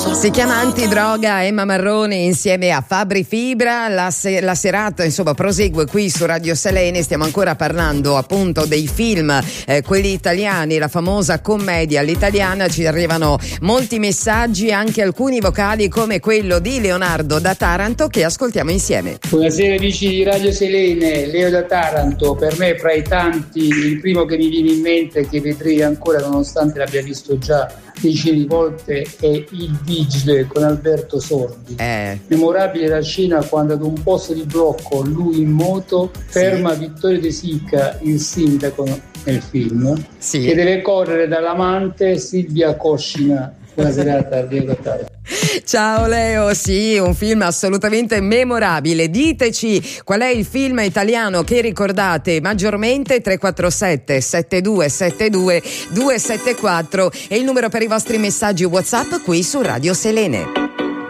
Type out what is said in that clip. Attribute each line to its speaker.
Speaker 1: Si chiama Antidroga, Emma Marrone insieme a Fabri Fibra. La serata insomma prosegue qui su Radio Selene. Stiamo ancora parlando appunto dei film, quelli italiani, la famosa commedia all'italiana. Ci arrivano molti messaggi, anche alcuni vocali come quello di Leonardo da Taranto, che ascoltiamo insieme.
Speaker 2: Buonasera amici di Radio Selene, Leo da Taranto. Per me fra i tanti il primo che mi viene in mente, che vedrei ancora nonostante l'abbia visto già decine di volte, è Il Vigile con Alberto Sordi. Memorabile la scena quando ad un posto di blocco lui in moto ferma Vittorio De Sica, il sindaco nel film, che deve correre dall'amante Silvia Coscina. Buona serata, Leo da Taranto.
Speaker 1: Ciao Leo, sì, un film assolutamente memorabile. Diteci qual è il film italiano che ricordate maggiormente. 347 7272 274 è il numero per i vostri messaggi WhatsApp qui su Radio Selene.